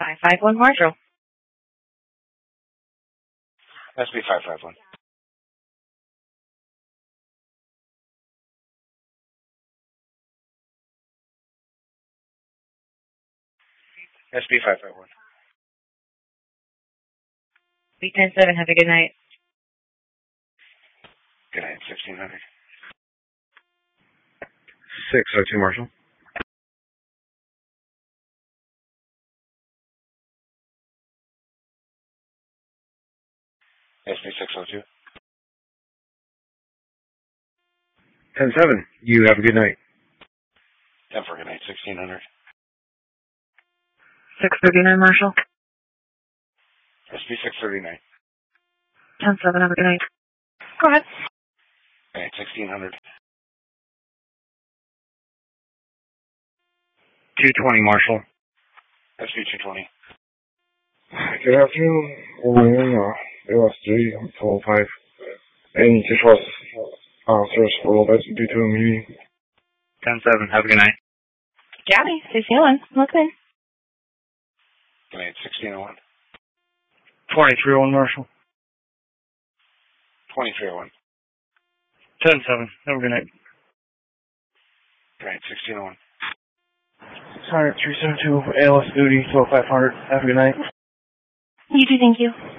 551 Marshall. SB 551. SB 551. B107, have a good night. Good night, 1600. 602 Marshall. SB 602. 107, you have a good night. 10 for good night, 1600. 639 Marshall. SB 639. 107, have a good night. Go ahead. Good night, 1600. 220 Marshall. SB 220. Good afternoon. ALS3, 1205. Any control officers for that's due to a meeting. 107, have a good night. Gabby, 601, listen. Good night, 1601. 2301 Marshall. 2301. 107, have a good night. Good night, 1601. Sorry, 372, ALS duty, 12500, have a good night. You too, thank you.